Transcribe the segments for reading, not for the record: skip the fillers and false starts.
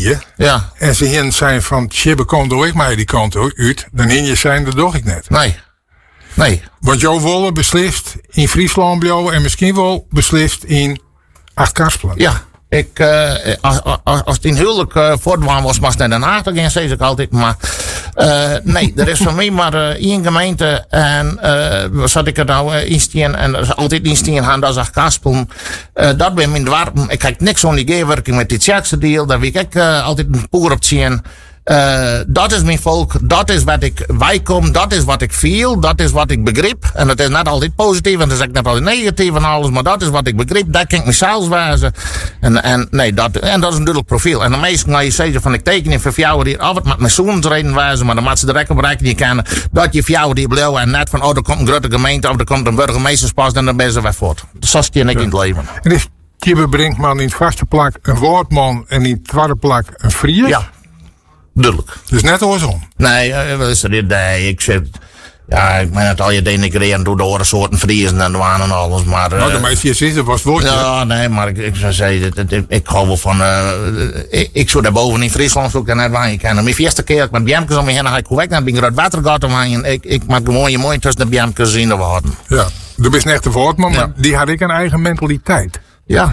wie. Ja. En ze hier zijn van, Tjibbe, kom door ik mij die kant uit. Dan hin je zijn, dat doe ik net. Nee. Want jou willen beslist in Friesland blijven en misschien wel beslist in Achtkarspelen. Ja. Als het in huwelijk voortwaan was, was het naar Den Haag gaan, zeg ik altijd. Maar nee, er is voor mij maar één gemeente. En zat ik er nou instien. En er is altijd instien gaan, dat is Achtkarspelen. Dat ben mijn dwarpen. Ik kijk niks aan die gewerking met die Tjekse deel. Daar wil ik altijd een poer op zien. Dat is mijn volk, dat is wat ik bijkom, dat is wat ik voel, dat is wat ik begrip. En dat is net altijd positief en dat is ook net altijd negatief en alles, maar dat is wat ik begrip, dat kan ik mezelf wijzen. En dat is een duidelijk profiel. En de meesten gaan je zeggen van ik teken in voor jou die af het met mijn zoons reden wijzen, maar dan moet ze direct op rekening kennen dat je voor jou die blauw en net van er komt een grote gemeente of er komt een burgemeesterspas en dan ben je weer voort. Zo zie ik in het leven. En is Tjibbe Brinkman in het vaste plak een woordman en in het tweede plak een Fries? Ja. Duidelijk. Dus net andersom. Nee, ik zeg. Ja, ik meen het al je denigreren door de andere soorten vriezen en douane en alles. Maar, nou, de meeste zitten was het woordje. Ja, nee, maar ik zou zeggen, ik hou wel van. Ik zou daar boven in Friesland ook net waar je kan. Mijn eerste keer dat ik met Bjemkes om me heen ga ik weg, dan ben ik uit water gehad en ik maak gewoon mooi tussen de Bjemkes in de water. Ja, du bent een echte woordman, maar die had ik een eigen mentaliteit. Ja.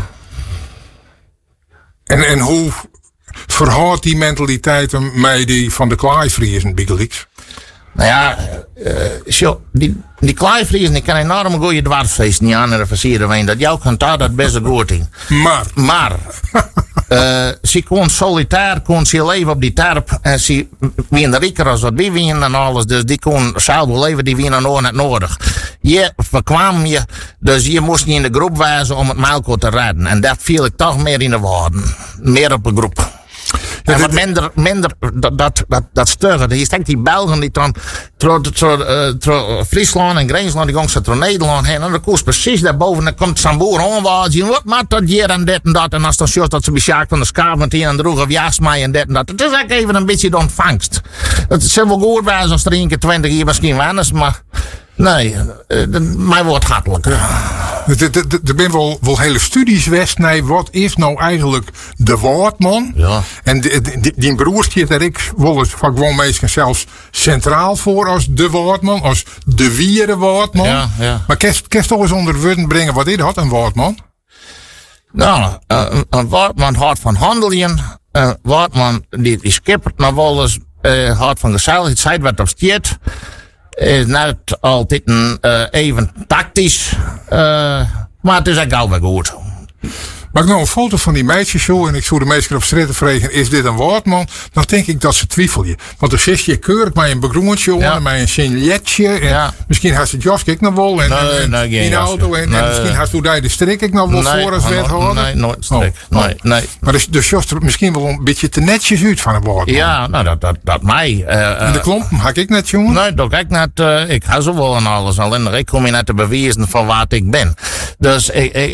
En hoe verhoudt die mentaliteit mij die van de Klaaivriezen, Bigelix? Nou ja, die Klaaivriezen, die kan enorm goede dwarsfeesten niet aan en versieren ween. Dat jou kan daar dat best goed in. Maar ze kon solitair, kon ze leven op die terp. En ze wien rieker als wat wie wien en alles. Dus die kon zelf leven, die wien nog net nodig. Je verkwam je, dus je moest niet in de groep wijzen om het Melko te redden. En dat viel ik toch meer in de waarden. Meer op de groep. Ja, en wat minder dat stuggen. Je steekt die Belgen die dan Friesland en Greensland, die gaan ze door Nederland heen. En dan kost precies daarboven, dan komt zo'n boer aanwazen. Wat maakt dat hier en dit en dat. En als dan juist dat ze beschaakt van de schaap met hier en droeg of jasmij en dit en dat. Het is eigenlijk even een beetje de ontvangst. Het is wel goed wijs als er 1 keer 20 hier misschien wennis, maar nee, mij wordt hartelijker. Er zijn wel hele studies geweest naar wat is nou eigenlijk de woordman. Ja. En die broer zit er ik wel eens van gewoon meestal zelfs centraal voor als de woordman, als de wiere woordman. Ja. Maar kerst toch eens onder woorden brengen wat is dat, een woordman? Nou, een woordman houdt van handelen. Een woordman die skippert naar wel eens houdt van gezelligheid, zei wat op stiert. Is net altijd even tactisch, maar het is eigenlijk al wel goed. Maak nou een foto van die meisjes zo en ik zou de meesten op straat vragen, is dit een woordman? Dan denk ik dat ze twijfelen. Want dan zit je keurig met een begroentje en met een signetje. En misschien had ze het jas ik nog wel. En in de auto. En misschien had je de strik ik nog wel voor als wethouder. Nee, nooit strik. Nee. Maar dus jas er misschien wel een beetje te netjes uit van een woordman. Ja, nou dat mij. En de klompen had ik net, jongen? Nee, dat ik net. Ik ga zo wel en alles. Alleen ik kom je net te bewijzen van wat ik ben. Dus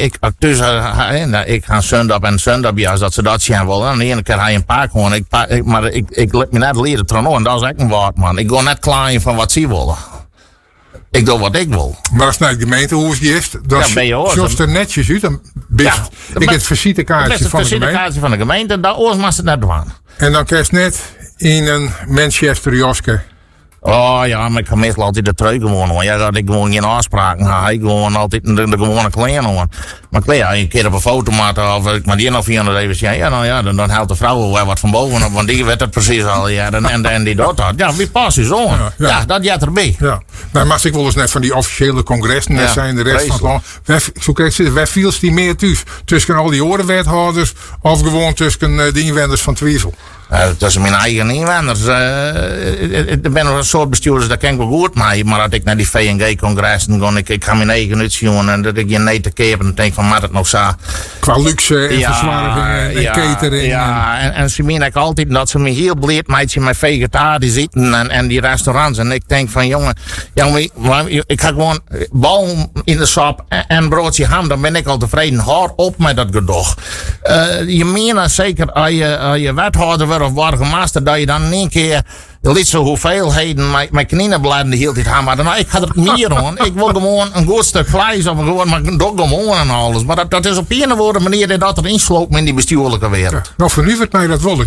ik ga zondag en zondag, als dat ze dat zien willen. En de ene keer ga je een paar gewoon. Maar ik let me net leren trouwen. Dat is echt een woord, man. Ik ga net klaaien van wat ze willen. Ik doe wat ik wil. Maar als het de gemeente hoe is die is, dan zoals er netjes uit. Dan ik het visitekaartje van de gemeente. Het visitekaartje van de gemeente, daar oors mag het net doen. En dan krijg je net in een Manchester Joske. Oh ja, maar ik ga meestal altijd de trui gewoon hoor. Ja, dat ik gewoon geen afspraken ga. Ik gewoon altijd de gewone kleren hoor. Maar ja, een keer op een foto maken of ik maar die nog 400 even zeggen. Ja, nou ja, dan helpt de vrouw wel wat van bovenop. Want die weet het precies al. Ja, en die doet dat. Ja, wie past je zo? Ja, dat jat erbij. Ja. Nou, maar ik wil eens net van die officiële congressen zijn. De rest van het land. Zo krijg je waar viel die meer thuis? Tussen al die orenwethouders of gewoon tussen de inwoners van Twijfel? Tussen mijn eigen inwoners. Er ben nog een soort bestuurders, dat ken ik wel goed. Maar als ik naar die VNG-congressen ga, ik ga mijn eigen uitzien en dat ik je nee te keer en denk van, maar het nog zo. Qua luxe en verzwaring en catering. Ja, en ze meen ik altijd dat ze me heel bleed meidje met vegetarisch eten en die restaurants. En ik denk van, jongen, ik ga gewoon bal in de sap en broodje ham, dan ben ik al tevreden. Houd op met dat gedoog. Je meent zeker als je wethouder wordt of burgemeester, dat je dan in één keer liet zo hoeveelheden met knieënbladen de hele tijd gaan. Maar dan, ik ga het meer doen. Ik wil gewoon een goed stuk vlees of gewoon maar een dog gewoon en alles. Maar dat is op een of andere manier dat er insloopt in die bestuurlijke wereld. Nou, voor nu wordt mij dat wel.